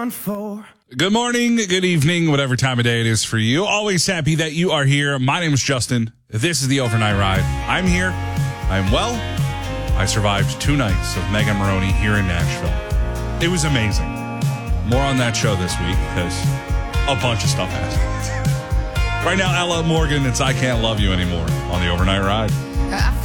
Good morning, good evening, whatever time of day it is for you. Always happy that you are here. My name is Justin. This is the Overnight Ride. I'm here. I'm well. I survived 2 nights of Megan Maroney here in Nashville. It was amazing. More on that show this week because a bunch of stuff happened. Right now, Ella Morgan, it's I Can't Love You Anymore on the Overnight Ride.